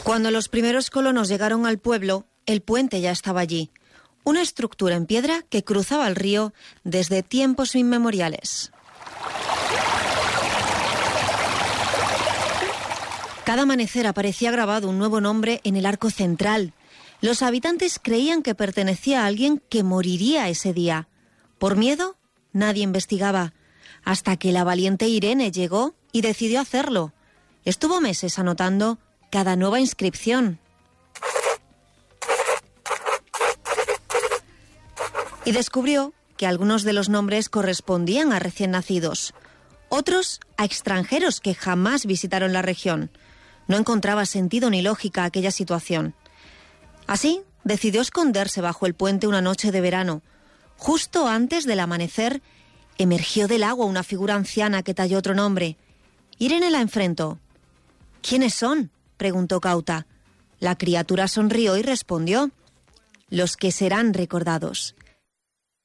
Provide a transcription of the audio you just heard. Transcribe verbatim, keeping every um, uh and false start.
Cuando los primeros colonos llegaron al pueblo, el puente ya estaba allí, una estructura en piedra que cruzaba el río desde tiempos inmemoriales. Cada amanecer aparecía grabado un nuevo nombre en el arco central. Los habitantes creían que pertenecía a alguien que moriría ese día. Por miedo, nadie investigaba, hasta que la valiente Irene llegó y decidió hacerlo. Estuvo meses anotando cada nueva inscripción. Y descubrió que algunos de los nombres correspondían a recién nacidos, otros a extranjeros que jamás visitaron la región. No encontraba sentido ni lógica a aquella situación. Así, decidió esconderse bajo el puente una noche de verano. Justo antes del amanecer, emergió del agua una figura anciana que talló otro nombre. Irene la enfrentó. ¿Quiénes son?, preguntó cauta. La criatura sonrió y respondió: los que serán recordados.